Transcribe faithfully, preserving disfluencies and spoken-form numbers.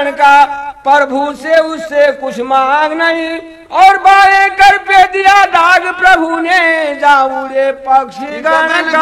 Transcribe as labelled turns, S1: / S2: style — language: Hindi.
S1: गण का, प्रभु से उससे कुछ मांग नहीं, और बाएं कर पे दिया दाग प्रभु ने, जाऊं रे पक्षी गण का।